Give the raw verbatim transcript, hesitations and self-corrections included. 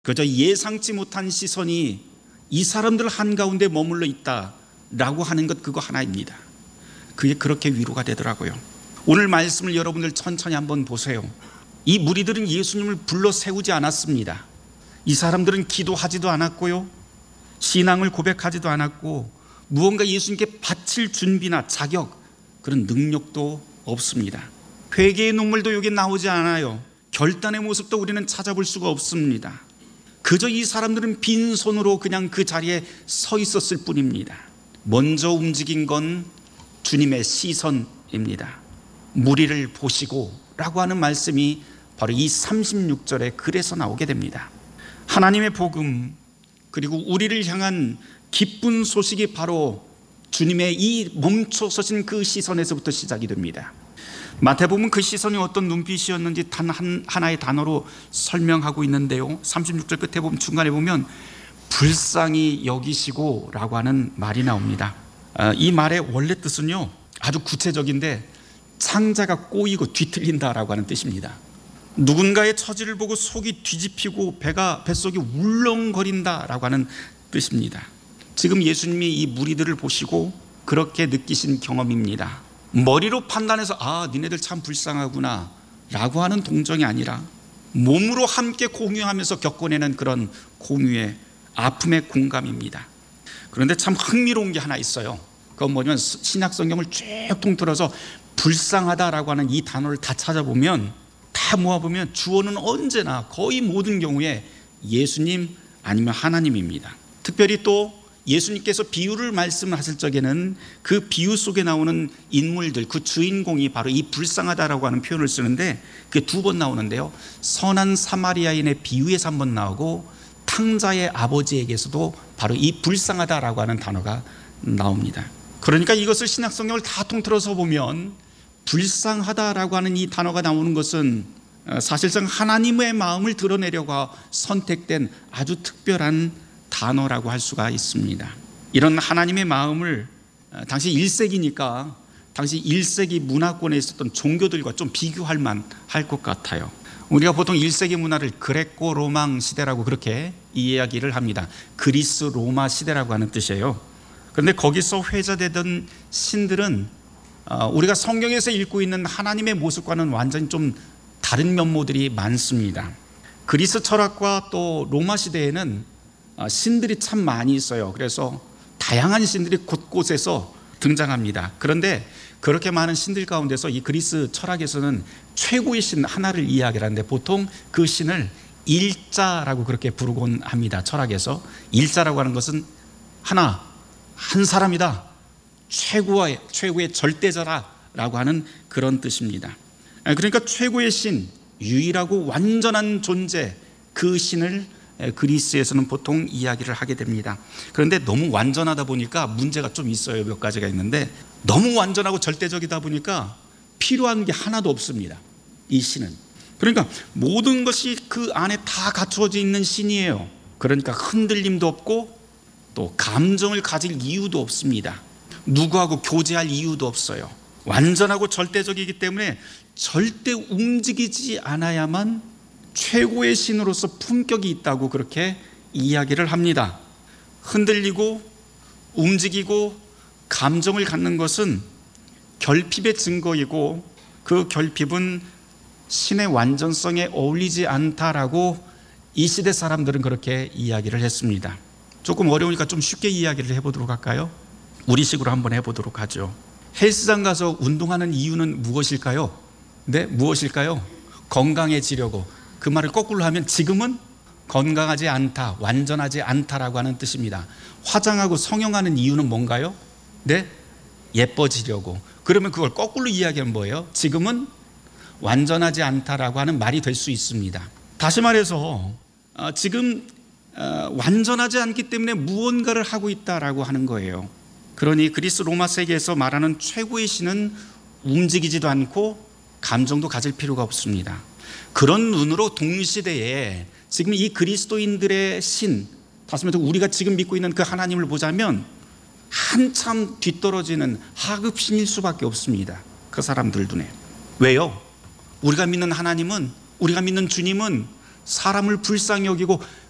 그저 예상치 못한 시선이 이 사람들 한가운데 머물러 있다라고 하는 것, 그거 하나입니다. 그게 그렇게 위로가 되더라고요. 오늘 말씀을 여러분들 천천히 한번 보세요. 이 무리들은 예수님을 불러 세우지 않았습니다. 이 사람들은 기도하지도 않았고요, 신앙을 고백하지도 않았고, 무언가 예수님께 바칠 준비나 자격, 그런 능력도 없습니다. 회개의 눈물도 여기 나오지 않아요. 결단의 모습도 우리는 찾아볼 수가 없습니다. 그저 이 사람들은 빈손으로 그냥 그 자리에 서 있었을 뿐입니다. 먼저 움직인 건 주님의 시선입니다. 무리를 보시고 라고 하는 말씀이 바로 이 삼십육 절에 그래서 나오게 됩니다. 하나님의 복음, 그리고 우리를 향한 기쁜 소식이 바로 주님의 이 멈춰서신 그 시선에서부터 시작이 됩니다. 마태복음 그 시선이 어떤 눈빛이었는지 단 한, 하나의 단어로 설명하고 있는데요, 삼십육 절 끝에 보면, 중간에 보면 불쌍히 여기시고 라고 하는 말이 나옵니다. 이 말의 원래 뜻은요 아주 구체적인데, 창자가 꼬이고 뒤틀린다라고 하는 뜻입니다. 누군가의 처지를 보고 속이 뒤집히고 배가 뱃속이 울렁거린다라고 하는 뜻입니다. 지금 예수님이 이 무리들을 보시고 그렇게 느끼신 경험입니다. 머리로 판단해서 아, 니네들 참 불쌍하구나 라고 하는 동정이 아니라 몸으로 함께 공유하면서 겪어내는 그런 공유의 아픔의 공감입니다. 그런데 참 흥미로운 게 하나 있어요. 그건 뭐냐면, 신약 성경을 쭉 통틀어서 불쌍하다라고 하는 이 단어를 다 찾아보면, 다 모아보면 주어는 언제나 거의 모든 경우에 예수님 아니면 하나님입니다. 특별히 또 예수님께서 비유를 말씀하실 적에는 그 비유 속에 나오는 인물들, 그 주인공이 바로 이 불쌍하다라고 하는 표현을 쓰는데, 그게 두 번 나오는데요, 선한 사마리아인의 비유에서 한 번 나오고, 탕자의 아버지에게서도 바로 이 불쌍하다라고 하는 단어가 나옵니다. 그러니까 이것을 신약 성경을 다 통틀어서 보면 불쌍하다라고 하는 이 단어가 나오는 것은 사실상 하나님의 마음을 드러내려고 선택된 아주 특별한 단어라고 할 수가 있습니다. 이런 하나님의 마음을 당시 일 세기니까 당시 일 세기 문화권에 있었던 종교들과 좀 비교할 만할 것 같아요. 우리가 보통 일 세기 문화를 그레코 로망 시대라고 그렇게 이야기를 합니다. 그리스 로마 시대라고 하는 뜻이에요. 그런데 거기서 회자되던 신들은 우리가 성경에서 읽고 있는 하나님의 모습과는 완전히 좀 다른 면모들이 많습니다. 그리스 철학과 또 로마 시대에는 신들이 참 많이 있어요. 그래서 다양한 신들이 곳곳에서 등장합니다. 그런데 그렇게 많은 신들 가운데서 이 그리스 철학에서는 최고의 신 하나를 이야기를 하는데, 보통 그 신을 일자라고 그렇게 부르곤 합니다. 철학에서 일자라고 하는 것은 하나, 한 사람이다, 최고의, 최고의 절대자라고 하는 그런 뜻입니다. 그러니까 최고의 신, 유일하고 완전한 존재, 그 신을 그리스에서는 보통 이야기를 하게 됩니다. 그런데 너무 완전하다 보니까 문제가 좀 있어요. 몇 가지가 있는데, 너무 완전하고 절대적이다 보니까 필요한 게 하나도 없습니다, 이 신은. 그러니까 모든 것이 그 안에 다 갖추어져 있는 신이에요. 그러니까 흔들림도 없고 또 감정을 가질 이유도 없습니다. 누구하고 교제할 이유도 없어요. 완전하고 절대적이기 때문에 절대 움직이지 않아야만 최고의 신으로서 품격이 있다고 그렇게 이야기를 합니다. 흔들리고 움직이고 감정을 갖는 것은 결핍의 증거이고, 그 결핍은 신의 완전성에 어울리지 않다라고 이 시대 사람들은 그렇게 이야기를 했습니다. 조금 어려우니까 좀 쉽게 이야기를 해보도록 할까요? 우리식으로 한번 해보도록 하죠. 헬스장 가서 운동하는 이유는 무엇일까요? 네, 무엇일까요? 건강해지려고. 그 말을 거꾸로 하면 지금은 건강하지 않다, 완전하지 않다라고 하는 뜻입니다. 화장하고 성형하는 이유는 뭔가요? 네, 예뻐지려고. 그러면 그걸 거꾸로 이야기하면 뭐예요? 지금은 완전하지 않다라고 하는 말이 될 수 있습니다. 다시 말해서 지금 완전하지 않기 때문에 무언가를 하고 있다라고 하는 거예요. 그러니 그리스 로마 세계에서 말하는 최고의 신은 움직이지도 않고 감정도 가질 필요가 없습니다. 그런 눈으로 동시대에 지금 이 그리스도인들의 신, 다시 말해서 우리가 지금 믿고 있는 그 하나님을 보자면 한참 뒤떨어지는 하급신일 수밖에 없습니다. 그 사람들 눈에. 왜요? 우리가 믿는 하나님은, 우리가 믿는 주님은 사람을 불쌍히 여기고